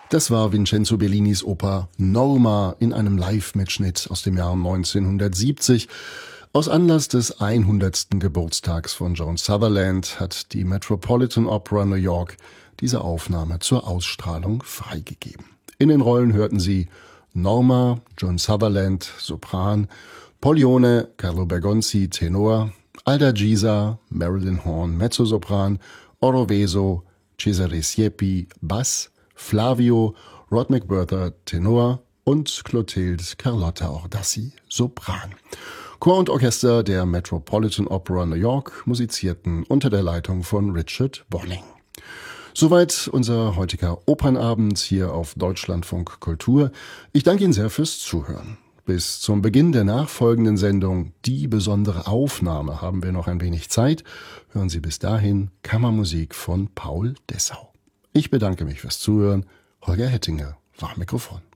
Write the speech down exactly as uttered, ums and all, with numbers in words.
Das war Vincenzo Bellinis Oper Norma in einem Live-Mitschnitt aus dem Jahr neunzehnhundertsiebzig. Aus Anlass des hundertsten Geburtstags von Joan Sutherland hat die Metropolitan Opera New York diese Aufnahme zur Ausstrahlung freigegeben. In den Rollen hörten Sie Norma, Joan Sutherland, Sopran, Pollione, Carlo Bergonzi, Tenor, Alda Gisa, Marilyn Horne, Mezzosopran, Oroveso, Cesare Siepi, Bass, Flavio, Rod McBurtha, Tenor und Clotilde Carlotta Ordassi, Sopran. Chor und Orchester der Metropolitan Opera New York musizierten unter der Leitung von Richard Bonning. Soweit unser heutiger Opernabend hier auf Deutschlandfunk Kultur. Ich danke Ihnen sehr fürs Zuhören. Bis zum Beginn der nachfolgenden Sendung Die besondere Aufnahme haben wir noch ein wenig Zeit. Hören Sie bis dahin Kammermusik von Paul Dessau. Ich bedanke mich fürs Zuhören. Holger Hettinger war am Mikrofon.